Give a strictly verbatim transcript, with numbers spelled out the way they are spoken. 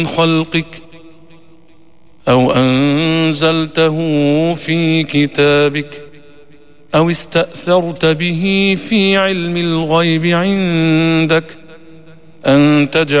خلقك أو أنزلته في كتابك أو استأثرت به في علم الغيب عندك أن تجعل